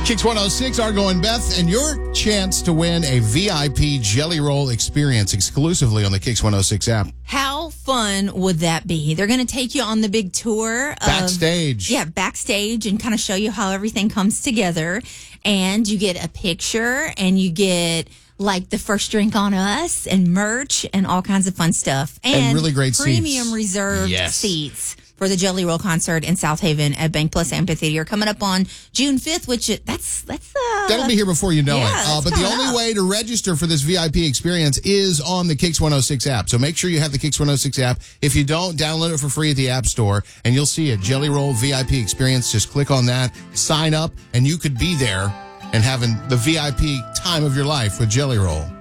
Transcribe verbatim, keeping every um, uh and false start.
Kicks one oh six, Argo and Beth, and your chance to win a V I P Jelly Roll experience exclusively on the Kicks one oh six app. How fun would that be? They're going to take you on the big tour. Of, Backstage. Yeah, backstage and kind of show you how everything comes together. And you get a picture and you get like the first drink on us and merch and all kinds of fun stuff. And, And really great premium seats. reserved Yes. seats for the Jelly Roll concert in South Haven at Bank Plus Amphitheater coming up on June fifth, which it, that's, that's, uh, That'll be here before you know yeah, it. Uh, that's but the coming only up. way to register for this V I P experience is on the Kicks one oh six app. So make sure you have the Kicks one oh six app. If you don't, download it for free at the App Store, and you'll see a Jelly Roll V I P experience. Just click on that, sign up, and you could be there and having the V I P time of your life with Jelly Roll.